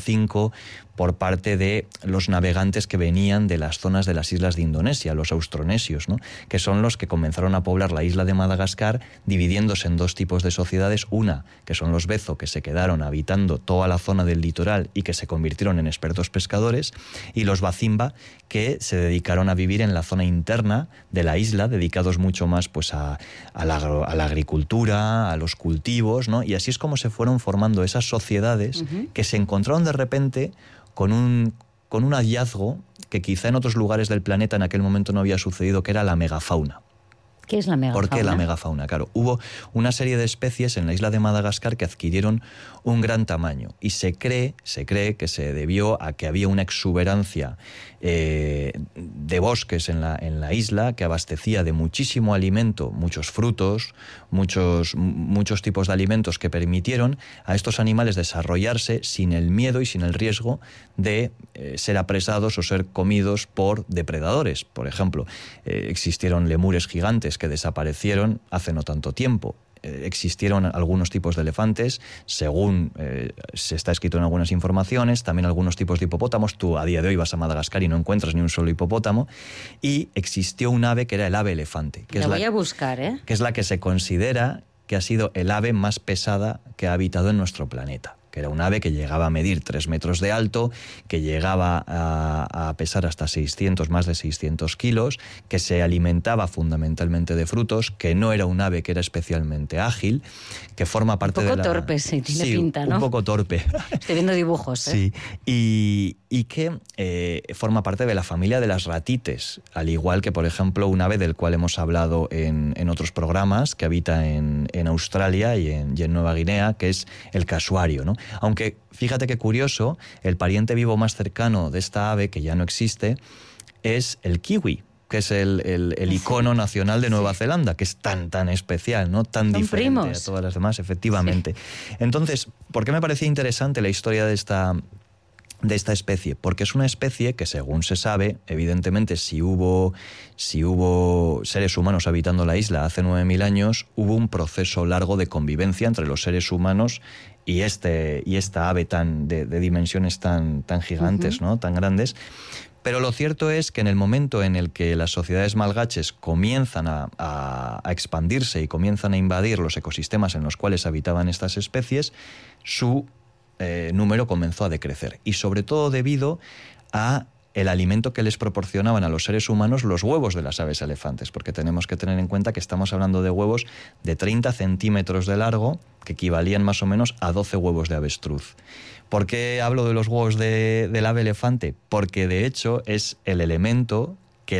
V por parte de los navegantes que venían de las zonas de las islas de Indonesia, los austronesios, ¿no? Que son los que comenzaron a poblar la isla de Madagascar, dividiéndose en dos tipos de sociedades. Una, que son los Bezo, que se quedaron habitando toda la zona del litoral y que se convirtieron en expertos pescadores, y los Bacimba, que se dedicaron a vivir en la zona interna de la isla, dedicados mucho más pues a la agricultura, a los cultivos, ¿no? Y así es como se fueron formando esas sociedades que se encontraron de repente con un hallazgo que quizá en otros lugares del planeta en aquel momento no había sucedido, que era la megafauna. ¿Qué es la megafauna? ¿Por qué la megafauna? Claro, hubo una serie de especies en la isla de Madagascar que adquirieron un gran tamaño y se cree que se debió a que había una exuberancia de bosques en la isla que abastecía de muchísimo alimento, muchos frutos, muchos tipos de alimentos que permitieron a estos animales desarrollarse sin el miedo y sin el riesgo de ser apresados o ser comidos por depredadores. Por ejemplo, existieron lemures gigantes que desaparecieron hace no tanto tiempo. Existieron algunos tipos de elefantes, según se está escrito en algunas informaciones, también algunos tipos de hipopótamos. Tú a día de hoy vas a Madagascar y no encuentras ni un solo hipopótamo. Y existió un ave que era el ave elefante. La voy a buscar, ¿eh? Que es la que se considera que ha sido el ave más pesada que ha habitado en nuestro planeta. Que era un ave que llegaba a medir 3 metros de alto, que llegaba a pesar hasta más de 600 kilos, que se alimentaba fundamentalmente de frutos, que no era un ave que era especialmente ágil, que forma parte de la... Un poco torpe, sí, tiene pinta, ¿no? Un poco torpe. Estoy viendo dibujos, ¿eh? Sí, y que forma parte de la familia de las ratites, al igual que, por ejemplo, un ave del cual hemos hablado en otros programas, que habita en Australia y en Nueva Guinea, que es el casuario, ¿no? Aunque, fíjate qué curioso, el pariente vivo más cercano de esta ave, que ya no existe, es el kiwi, que es el icono nacional de Nueva Zelanda, que es tan especial, ¿no? Tan Son diferente primos a todas las demás, efectivamente. Sí. Entonces, ¿por qué me parecía interesante la historia de esta especie? Porque es una especie que, según se sabe, evidentemente, si hubo seres humanos habitando la isla hace 9.000 años, hubo un proceso largo de convivencia entre los seres humanos y esta ave de dimensiones tan gigantes, ¿no? Tan grandes. Pero lo cierto es que en el momento en el que las sociedades malgaches comienzan a expandirse y comienzan a invadir los ecosistemas en los cuales habitaban estas especies, su número comenzó a decrecer. Y sobre todo debido a el alimento que les proporcionaban a los seres humanos los huevos de las aves elefantes, porque tenemos que tener en cuenta que estamos hablando de huevos de 30 centímetros de largo, que equivalían más o menos a 12 huevos de avestruz. ¿Por qué hablo de los huevos del ave elefante? Porque de hecho es el elemento que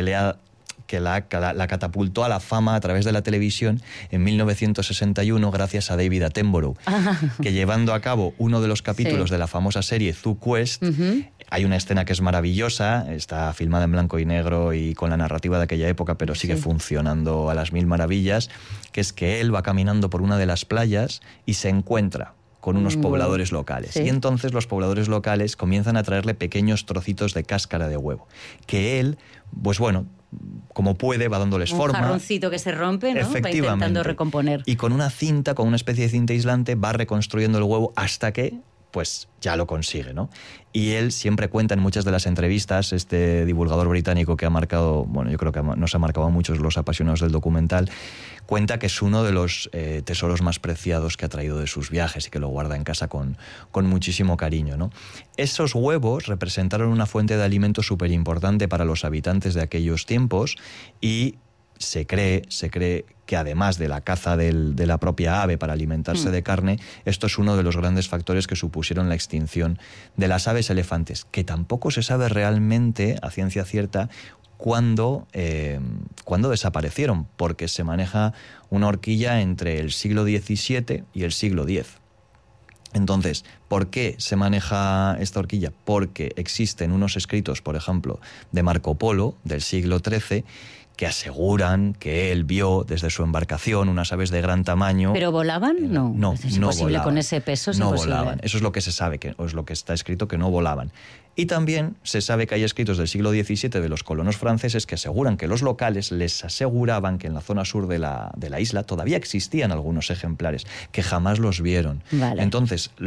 la catapultó a la fama a través de la televisión en 1961 gracias a David Attenborough, que llevando a cabo uno de los capítulos de la famosa serie Zoo Quest, hay una escena que es maravillosa, está filmada en blanco y negro y con la narrativa de aquella época, pero sigue funcionando a las mil maravillas, que es que él va caminando por una de las playas y se encuentra con unos pobladores locales. Sí. Y entonces los pobladores locales comienzan a traerle pequeños trocitos de cáscara de huevo, que él, pues bueno, como puede, va dándoles forma. Un jarroncito que se rompe, ¿no? Va intentando recomponer. Y con una cinta, con una especie de cinta aislante, va reconstruyendo el huevo hasta que, pues, ya lo consigue, ¿no? Y él siempre cuenta en muchas de las entrevistas, este divulgador británico que ha marcado, bueno, yo creo que nos ha marcado a muchos los apasionados del documental, cuenta que es uno de los tesoros más preciados que ha traído de sus viajes y que lo guarda en casa con muchísimo cariño, ¿no? Esos huevos representaron una fuente de alimento súper importante para los habitantes de aquellos tiempos y se cree que además de la caza de la propia ave para alimentarse de carne, esto es uno de los grandes factores que supusieron la extinción de las aves elefantes, que tampoco se sabe realmente, a ciencia cierta, cuándo desaparecieron, porque se maneja una horquilla entre el siglo XVII y el siglo X. Entonces, ¿por qué se maneja esta horquilla? Porque existen unos escritos, por ejemplo, de Marco Polo, del siglo XIII, que aseguran que él vio desde su embarcación unas aves de gran tamaño. ¿Pero volaban? No, es imposible volaban. Con ese peso es no imposible. Volaban. Eso es lo que se sabe, o es lo que está escrito, que no volaban. Y también se sabe que hay escritos del siglo XVII de los colonos franceses que aseguran que los locales les aseguraban que en la zona sur de la isla todavía existían algunos ejemplares, que jamás los vieron. Vale. Entonces, lo que existe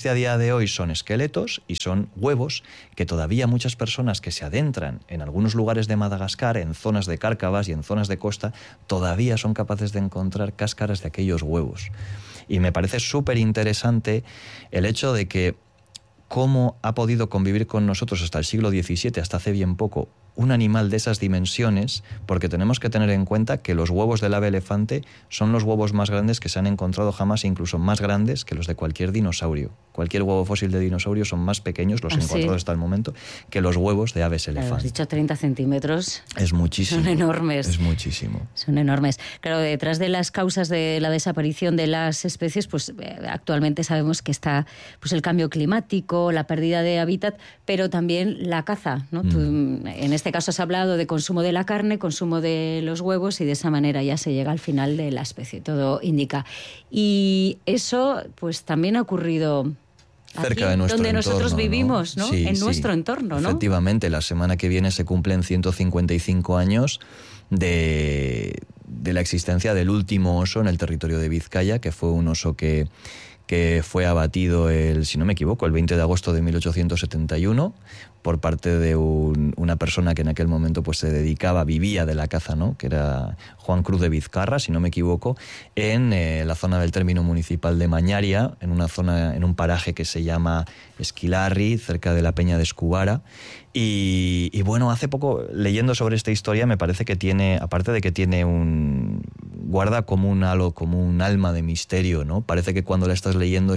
existe a día de hoy son esqueletos y son huevos que todavía muchas personas que se adentran en algunos lugares de Madagascar, en zonas de cárcavas y en zonas de costa, todavía son capaces de encontrar cáscaras de aquellos huevos. Y me parece súper interesante el hecho de que cómo ha podido convivir con nosotros hasta el siglo XVII, hasta hace bien poco, un animal de esas dimensiones, porque tenemos que tener en cuenta que los huevos del ave elefante son los huevos más grandes que se han encontrado jamás, incluso más grandes que los de cualquier dinosaurio. Cualquier huevo fósil de dinosaurio son más pequeños, los encontrados hasta el momento, que los huevos de aves elefante. Has dicho 30 centímetros. Es muchísimo. Son enormes. Es muchísimo. Son enormes. Claro, detrás de las causas de la desaparición de las especies, pues actualmente sabemos que está pues el cambio climático, la pérdida de hábitat, pero también la caza, ¿no? Tú, en este caso has hablado de consumo de la carne, consumo de los huevos, y de esa manera ya se llega al final de la especie, todo indica. Y eso pues también ha ocurrido cerca de nuestro donde entorno, nosotros vivimos, ¿no? Sí, en nuestro entorno, ¿no? Efectivamente, la semana que viene se cumplen 155 años de la existencia del último oso en el territorio de Vizcaya, que fue un oso que fue abatido, si no me equivoco, el 20 de agosto de 1871 por parte de una persona que en aquel momento pues vivía de la caza, ¿no? Que era Juan Cruz de Vizcarra, si no me equivoco, en la zona del término municipal de Mañaria, en un paraje que se llama Esquilarri, cerca de la Peña de Escubara. Y bueno, hace poco, leyendo sobre esta historia, me parece que tiene, aparte de que tiene guarda como un halo, como un alma de misterio, ¿no? Parece que cuando la estás leyendo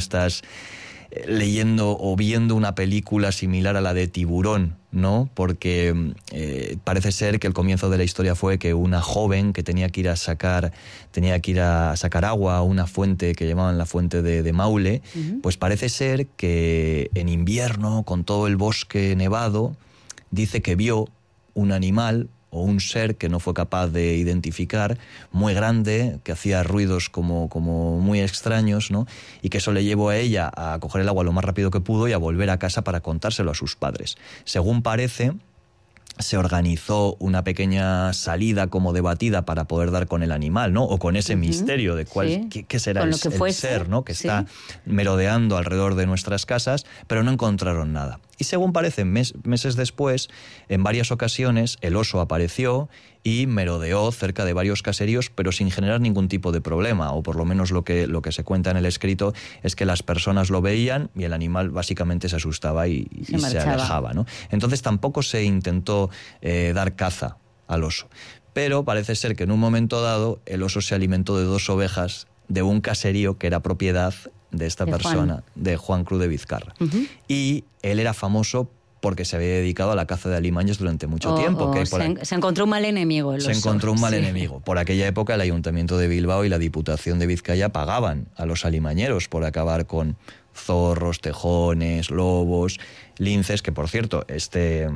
o viendo una película similar a la de Tiburón, ¿no? Porque parece ser que el comienzo de la historia fue que una joven que tenía que ir a sacar agua a una fuente que llamaban la fuente de Maule, pues parece ser que en invierno, con todo el bosque nevado, dice que vio un animal o un ser que no fue capaz de identificar, muy grande, que hacía ruidos como muy extraños, ¿no? Y que eso le llevó a ella a coger el agua lo más rápido que pudo y a volver a casa para contárselo a sus padres. Según parece, se organizó una pequeña salida como debatida para poder dar con el animal, ¿no? O con ese misterio de qué será el ser, ¿no? Que está merodeando alrededor de nuestras casas, pero no encontraron nada. Y según parece, meses después, en varias ocasiones, el oso apareció y merodeó cerca de varios caseríos, pero sin generar ningún tipo de problema, o por lo menos lo que se cuenta en el escrito es que las personas lo veían y el animal básicamente se asustaba y se alejaba, ¿no? Entonces tampoco se intentó dar caza al oso. Pero parece ser que en un momento dado el oso se alimentó de 2 ovejas de un caserío que era propiedad de esta persona, de Juan Cruz de Vizcarra. Y él era famoso porque se había dedicado a la caza de alimañas durante mucho tiempo. Se encontró un mal enemigo. Se encontró un mal enemigo. Por aquella época el Ayuntamiento de Bilbao y la Diputación de Vizcaya pagaban a los alimañeros por acabar con zorros, tejones, lobos, linces, que por cierto, este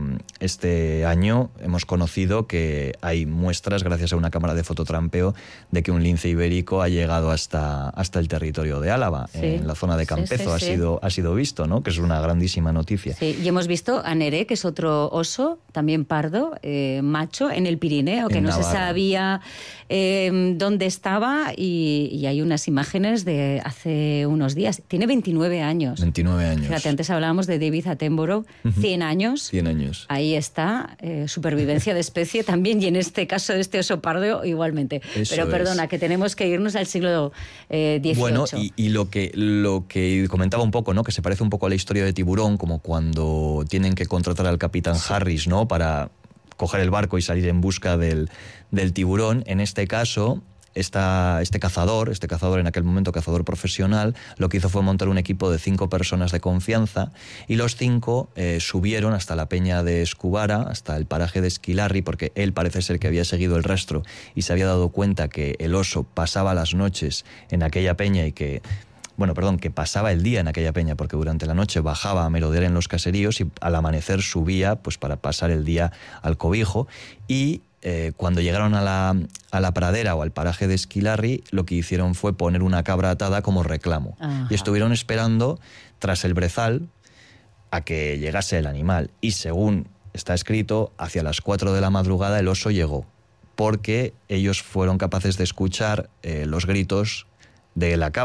año hemos conocido que hay muestras, gracias a una cámara de fototrampeo, de que un lince ibérico ha llegado hasta el territorio de Álava, en la zona de Campezo, ha sido visto, ¿no? Que es una grandísima noticia. Sí, y hemos visto a Neré, que es otro oso, también pardo, macho, en el Pirineo, que no se sabía dónde estaba, y hay unas imágenes de hace unos días. Tiene 29 años. 29 años. Fíjate, antes hablábamos de David Attenborough, 100 años. 100 años. Ahí está, supervivencia de especie también, y en este caso de este oso pardo igualmente. Eso pero perdona, que tenemos que irnos al siglo XVIII. Bueno, y lo que comentaba un poco, ¿no? Que se parece un poco a la historia de Tiburón, como cuando tienen que contratar al capitán Harris, ¿no? Para coger el barco y salir en busca del tiburón. En este caso, este cazador en aquel momento cazador profesional, lo que hizo fue montar un equipo de 5 personas de confianza, y los 5 subieron hasta la Peña de Escubara, hasta el paraje de Esquilarri, porque él parece ser que había seguido el rastro y se había dado cuenta que el oso pasaba las noches en aquella peña y que pasaba el día en aquella peña, porque durante la noche bajaba a merodear en los caseríos y al amanecer subía pues para pasar el día al cobijo. Y cuando llegaron a la pradera o al paraje de Esquilarri, lo que hicieron fue poner una cabra atada como reclamo. Ajá. Y estuvieron esperando tras el brezal a que llegase el animal. Y según está escrito, hacia las 4 de la madrugada el oso llegó, porque ellos fueron capaces de escuchar los gritos de la cabra,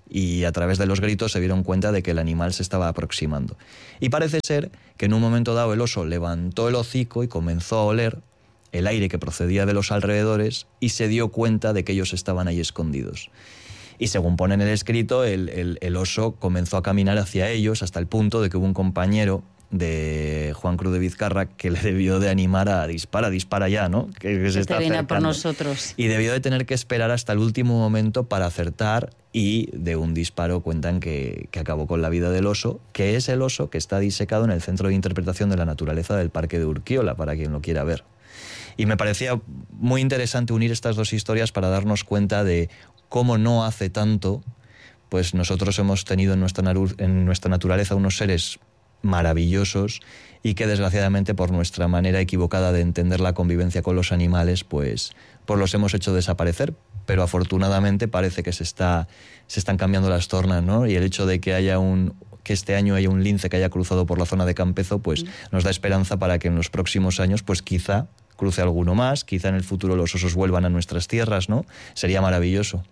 y a través de los gritos se dieron cuenta de que el animal se estaba aproximando. Y parece ser que en un momento dado el oso levantó el hocico y comenzó a oler el aire que procedía de los alrededores y se dio cuenta de que ellos estaban ahí escondidos. Y según pone en el escrito, el oso comenzó a caminar hacia ellos hasta el punto de que hubo un compañero de Juan Cruz de Vizcarra que le debió de animar a dispara ya, ¿no? Que se está acercando. Por nosotros. Y debió de tener que esperar hasta el último momento para acertar, y de un disparo cuentan que acabó con la vida del oso, que es el oso que está disecado en el Centro de Interpretación de la Naturaleza del Parque de Urquiola, para quien lo quiera ver. Y me parecía muy interesante unir estas dos historias para darnos cuenta de cómo no hace tanto, pues nosotros hemos tenido en nuestra naturaleza unos seres maravillosos y que desgraciadamente por nuestra manera equivocada de entender la convivencia con los animales, pues los hemos hecho desaparecer, pero afortunadamente parece que se están cambiando las tornas, ¿no? Y el hecho de que este año haya un lince que haya cruzado por la zona de Campezo, pues nos da esperanza para que en los próximos años, pues quizá cruce alguno más, quizá en el futuro los osos vuelvan a nuestras tierras, ¿no? Sería maravilloso.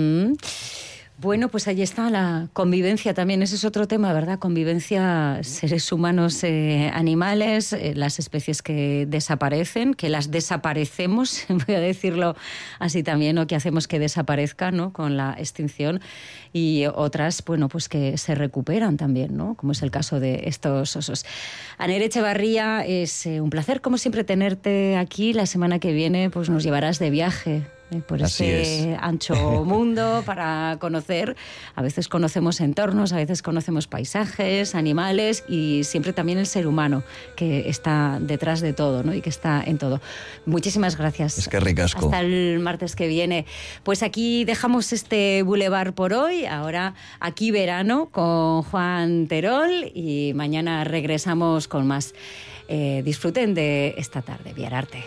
Bueno, pues ahí está la convivencia también. Ese es otro tema, ¿verdad? Convivencia, seres humanos, animales, las especies que desaparecen, que las desaparecemos, voy a decirlo así también, o que hacemos que desaparezcan, ¿no? Con la extinción, y otras, bueno, pues que se recuperan también, ¿no? Como es el caso de estos osos. Aner Echevarría, es un placer, como siempre, tenerte aquí. La semana que viene, pues nos llevarás de viaje por este ancho mundo para conocer. A veces conocemos entornos, a veces conocemos paisajes, animales, y siempre también el ser humano que está detrás de todo, ¿no? Y que está en todo. Muchísimas gracias. Es que ricasco. Hasta el martes que viene. Pues aquí dejamos este Boulevard por hoy. Ahora Aquí Verano con Juan Terol, y mañana regresamos con más. Disfruten de esta tarde. Viararte.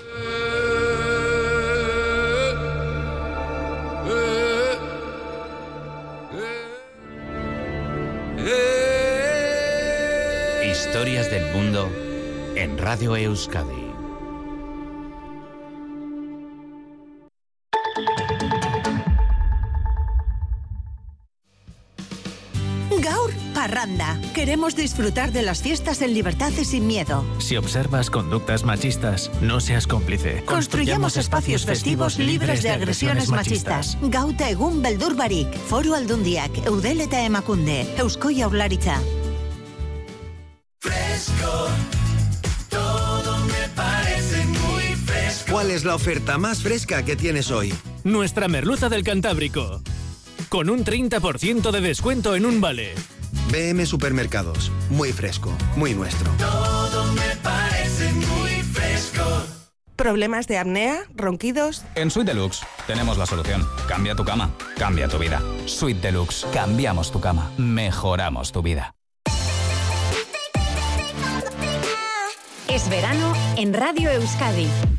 Historias del mundo en Radio Euskadi. Gaur Parranda. Queremos disfrutar de las fiestas en libertad y sin miedo. Si observas conductas machistas, no seas cómplice. Construyamos espacios festivos libres de agresiones machistas. Gauta egun beldur barik. Foru Aldundiak, Eudel eta Emakunde, Eusko Jaurlaritza. Fresco, todo me parece muy fresco. ¿Cuál es la oferta más fresca que tienes hoy? Nuestra merluza del Cantábrico, con un 30% de descuento en un vale. BM Supermercados, muy fresco, muy nuestro. Todo me parece muy fresco. ¿Problemas de apnea? ¿Ronquidos? En Suite Deluxe tenemos la solución. Cambia tu cama, cambia tu vida. Suite Deluxe, cambiamos tu cama, mejoramos tu vida. Es verano en Radio Euskadi.